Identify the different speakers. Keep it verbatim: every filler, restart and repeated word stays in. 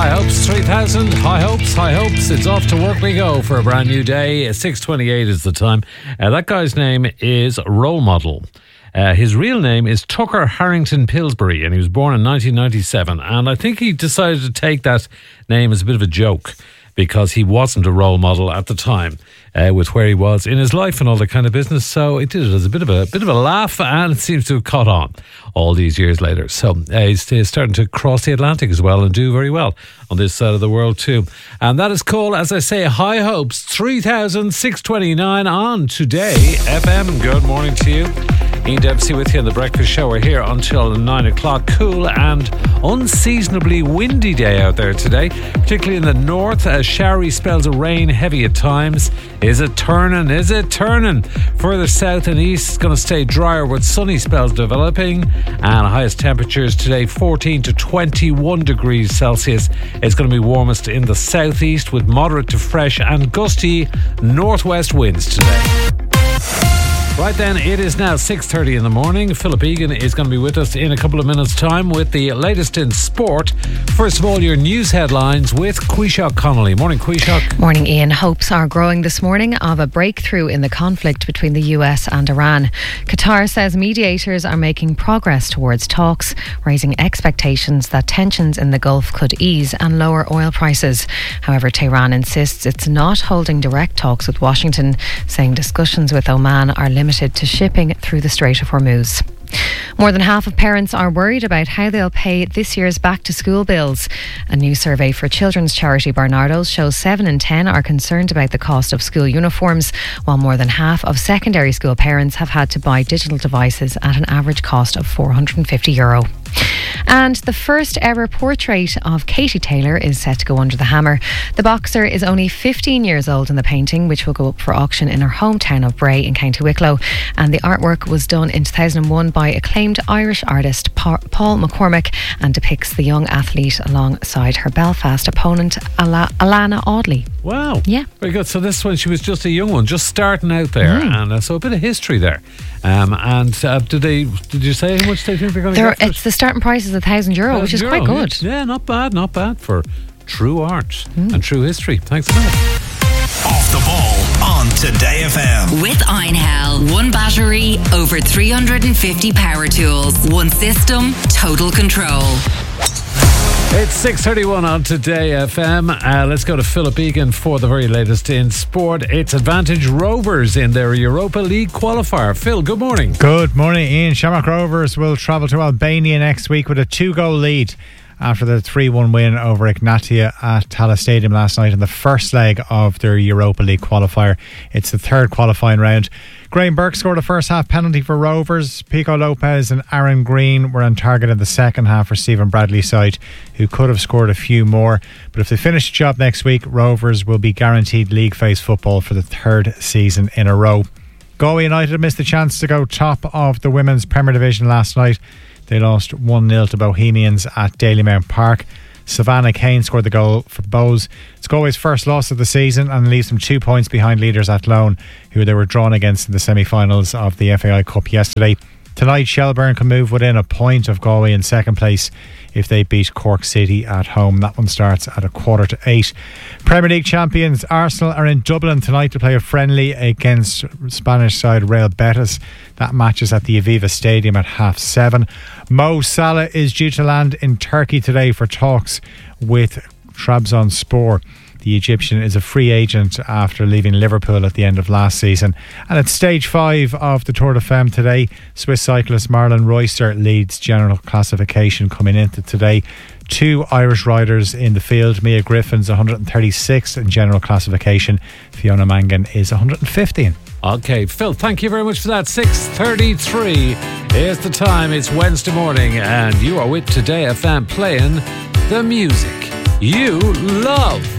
Speaker 1: High Hopes three thousand. High Hopes, High Hopes. It's off to work we go for a brand new day. six twenty-eight is the time. Uh, that guy's name is Role Model. Uh, his real name is Tucker Harrington Pillsbury, and he was born in nineteen ninety-seven. And I think he decided to take that name as a bit of a joke, because he wasn't a role model at the time uh, with where he was in his life and all that kind of business. So he did it as a bit of a bit of a laugh, and it seems to have caught on all these years later. So uh, he's, he's starting to cross the Atlantic as well and do very well on this side of the world too. And that is called, as I say, High Hopes three thousand six hundred twenty-nine on Today F M. Good morning to you. Ian Dempsey with you on The Breakfast Show. We're here until nine o'clock. Cool and unseasonably windy day out there today, particularly in the north. As showery spells of rain, heavy at times. Is it turning? Is it turning? Further south and east, it's going to stay drier with sunny spells developing. And highest temperatures today, fourteen to twenty-one degrees Celsius. It's going to be warmest in the southeast with moderate to fresh and gusty northwest winds today. Right then, it is now six thirty in the morning. Philip Egan is going to be with us in a couple of minutes' time with the latest in sport. First of all, your news headlines with Quishak Connolly. Morning, Quishak.
Speaker 2: Morning, Ian. Hopes are growing this morning of a breakthrough in the conflict between the U S and Iran. Qatar says mediators are making progress towards talks, raising expectations that tensions in the Gulf could ease and lower oil prices. However, Tehran insists it's not holding direct talks with Washington, saying discussions with Oman are limited to shipping through the Strait of Hormuz. More than half of parents are worried about how they'll pay this year's back-to-school bills. A new survey for children's charity Barnardo's shows seven in ten are concerned about the cost of school uniforms, while more than half of secondary school parents have had to buy digital devices at an average cost of four hundred fifty euro. And the first ever portrait of Katie Taylor is set to go under the hammer. The boxer is only fifteen years old in the painting, which will go up for auction in her hometown of Bray in County Wicklow. And the artwork was done in two thousand one by acclaimed Irish artist Paul McCormick and depicts the young athlete alongside her Belfast opponent Al- Alana Audley.
Speaker 1: Wow.
Speaker 2: Yeah.
Speaker 1: Very good. So this one, she was just a young one, just starting out there. Mm. And uh, so a bit of history there. Um, and uh, did they? Did you say how much they think they're going to get for it?
Speaker 2: It's the starting price is a thousand euro, which is
Speaker 1: euro,
Speaker 2: quite good.
Speaker 1: Yeah, not bad, not bad for true art mm. and true history. Thanks a lot.
Speaker 3: Off the ball on Today F M.
Speaker 4: With Einhell, one battery, over three hundred fifty power tools, one system, total control.
Speaker 1: It's six thirty-one on Today F M. Uh, let's go to Philip Egan for the very latest in sport. It's Advantage Rovers in their Europa League qualifier. Phil, good morning.
Speaker 5: Good morning, Ian. Shamrock Rovers will travel to Albania next week with a two-goal lead after the three one win over Ignatia at Tallaght Stadium last night in the first leg of their Europa League qualifier. It's the third qualifying round. Graham Burke scored a first half penalty for Rovers. Pico Lopez and Aaron Green were on target in the second half for Stephen Bradley's side, who could have scored a few more. But if they finish the job next week, Rovers will be guaranteed league phase football for the third season in a row. Galway United missed the chance to go top of the Women's Premier Division last night. They lost one nil to Bohemians at Dalymount Park. Savannah Kane scored the goal for Bows. It's Galway's first loss of the season and leaves them two points behind leaders Athlone, who they were drawn against in the semi-finals of the F A I Cup yesterday. Tonight, Shelburne can move within a point of Galway in second place if they beat Cork City at home. That one starts at a quarter to eight. Premier League champions Arsenal are in Dublin tonight to play a friendly against Spanish side Real Betis. That match is at the Aviva Stadium at half seven. Mo Salah is due to land in Turkey today for talks with Trabzonspor. The Egyptian is a free agent after leaving Liverpool at the end of last season. And at stage five of the Tour de Femme today, Swiss cyclist Marlon Royster leads general classification coming into today. Two Irish riders in the field. Mia Griffin's one hundred thirty-sixth in general classification. Fiona Mangan is one hundred fifteen.
Speaker 1: Okay, Phil, thank you very much for that. six thirty-three is the time. It's Wednesday morning and you are with Today F M playing the music you love.